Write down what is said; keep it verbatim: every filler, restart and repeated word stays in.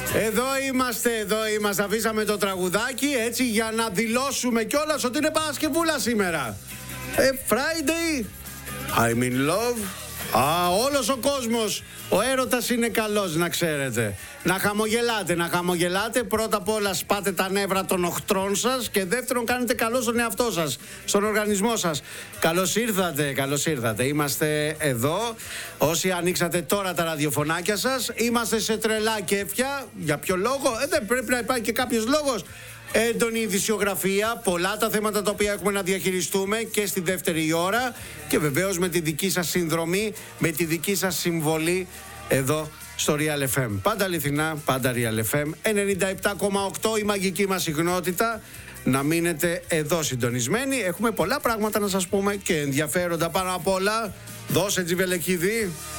Εδώ είμαστε, εδώ είμαστε. Αφήσαμε το τραγουδάκι έτσι για να δηλώσουμε κιόλας ότι είναι Παρασκευούλα σήμερα. Ε, Friday, I'm in love. Α, όλος ο κόσμος, ο έρωτας είναι καλός, να ξέρετε. Να χαμογελάτε, να χαμογελάτε. Πρώτα απ' όλα σπάτε τα νεύρα των οχτρών σας και δεύτερον κάνετε καλό στον εαυτό σας, στον οργανισμό σας. Καλώς ήρθατε, καλώς ήρθατε. Είμαστε εδώ. Όσοι ανοίξατε τώρα τα ραδιοφωνάκια σας, είμαστε σε τρελά κέφια. Για ποιο λόγο? Ε, δεν πρέπει να υπάρχει και κάποιος λόγος. Έντονη ειδησιογραφία, πολλά τα θέματα τα οποία έχουμε να διαχειριστούμε και στη δεύτερη ώρα και βεβαίως με τη δική σας συνδρομή, με τη δική σας συμβολή εδώ στο Real εφ εμ. Πάντα αληθινά, πάντα Real εφ εμ. ενενήντα επτά κόμμα οκτώ η μαγική μας συχνότητα. Να μείνετε εδώ συντονισμένοι. Έχουμε πολλά πράγματα να σας πούμε και ενδιαφέροντα πάνω απ' όλα. Δώσε, Τζιβελεκίδη.